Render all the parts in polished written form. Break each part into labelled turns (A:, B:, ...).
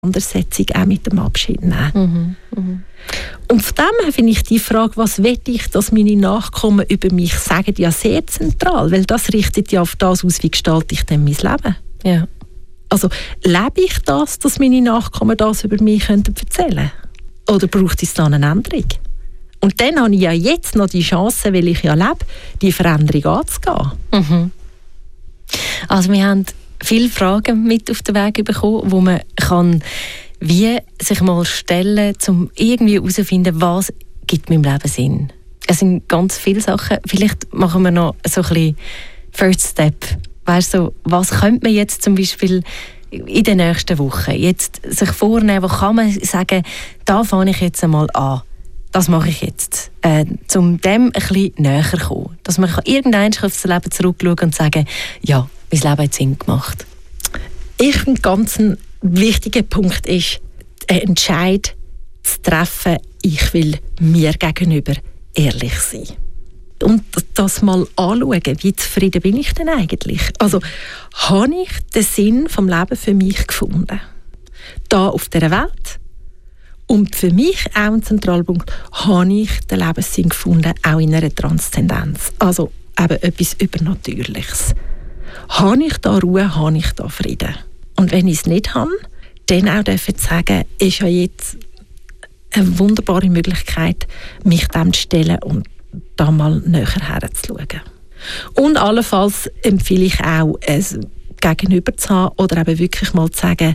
A: Auseinandersetzung auch mit dem Abschied nehmen. Und von dem her finde ich die Frage, was will ich, dass meine Nachkommen über mich sagen, ja sehr zentral, weil das richtet ja auf das aus, wie gestalte ich denn mein Leben.
B: Ja.
A: Also lebe ich das, dass meine Nachkommen das über mich erzählen können? Oder braucht es dann eine Änderung? Und dann habe ich ja jetzt noch die Chance, weil ich ja lebe, die Veränderung anzugehen.
B: Also wir haben viele Fragen mit auf den Weg bekommen, wo man kann wie sich mal stellen, um irgendwie herauszufinden, was gibt meinem Leben Sinn. Es sind ganz viele Sachen. Vielleicht machen wir noch so ein bisschen First Step. Weißt du, was könnte man jetzt zum Beispiel in den nächsten Wochen jetzt sich vornehmen, wo kann man sagen, da fange ich jetzt einmal an. Das mache ich jetzt, um dem ein bisschen näher zu kommen. Dass man irgendwann auf das Leben zurückschauen und sagen, ja, mein Leben hat Sinn gemacht.
A: Ich finde, ganz ein wichtiger Punkt ist, einen Entscheid zu treffen, ich will mir gegenüber ehrlich sein. Und das mal anschauen, wie zufrieden bin ich denn eigentlich? Also, habe ich den Sinn vom Leben für mich gefunden? Da auf dieser Welt? Und für mich auch ein Zentralpunkt, habe ich den Lebenssinn gefunden, auch in einer Transzendenz. Also eben etwas Übernatürliches. Habe ich da Ruhe, habe ich da Frieden? Und wenn ich es nicht habe, dann auch dürfen sagen, ist ja jetzt eine wunderbare Möglichkeit, mich dem zu stellen und da mal näher herzuschauen. Und allenfalls empfehle ich auch, es gegenüber zu haben oder eben wirklich mal zu sagen,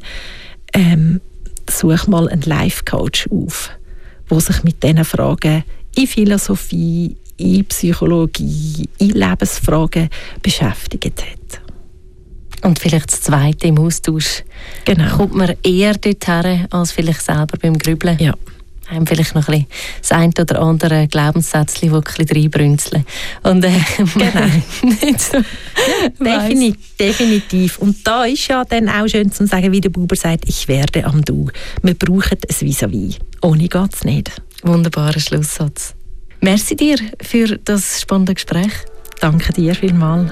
A: such mal einen Life-Coach auf, der sich mit diesen Fragen in Philosophie, in Psychologie, in Lebensfragen beschäftigt hat.
B: Und vielleicht das Zweite im Austausch.
A: Genau.
B: Kommt man eher dorthin, als vielleicht selber beim Grübeln?
A: Ja.
B: Haben vielleicht noch ein bisschen das eine oder andere Glaubenssätzchen, die ein bisschen reinbrünzeln. Und
A: genau.
B: nicht so
A: Ja, definitiv. Und da ist ja dann auch schön zu sagen, wie der Buber sagt, ich werde am Du. Wir brauchen ein Vis-à-vis. Ohne geht es nicht.
B: Wunderbarer Schlusssatz. Merci dir für das spannende Gespräch.
A: Danke dir vielmals.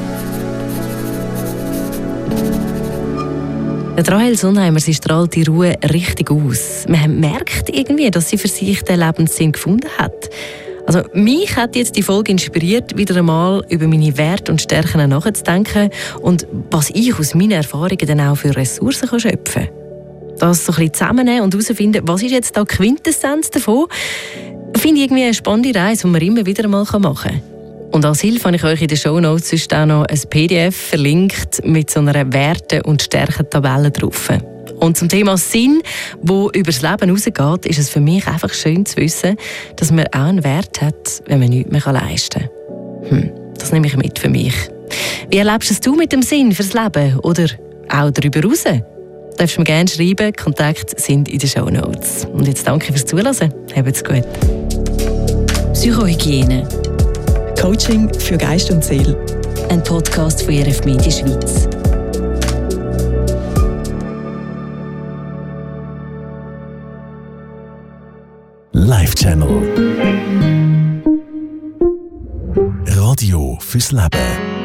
B: Rahel Sonnheimer, sie strahlt die Ruhe richtig aus. Man merkt irgendwie, dass sie für sich den Lebenssinn gefunden hat. Also mich hat jetzt die Folge inspiriert, wieder einmal über meine Werte und Stärken nachzudenken und was ich aus meinen Erfahrungen dann auch für Ressourcen schöpfen kann. Das so ein bisschen zusammennehmen und herausfinden, was ist jetzt da die Quintessenz davon, finde ich irgendwie eine spannende Reise, die man immer wieder einmal machen kann. Und als Hilfe habe ich euch in den Shownotes sonst auch noch ein PDF verlinkt mit so einer Werte- und Stärkentabelle drauf. Und zum Thema Sinn, wo über das Leben hinausgeht, ist es für mich einfach schön zu wissen, dass man auch einen Wert hat, wenn man nichts mehr leisten kann. Das nehme ich mit für mich. Wie erlebst du mit dem Sinn fürs Leben oder auch darüber hinaus? Darfst du mir gerne schreiben, Kontakte sind in den Shownotes. Und jetzt danke fürs Zuhören. Habt's gut.
C: Psychohygiene. Coaching für Geist und Seele.
B: Ein Podcast von RF Media Schweiz.
D: Life Channel. Radio fürs Leben.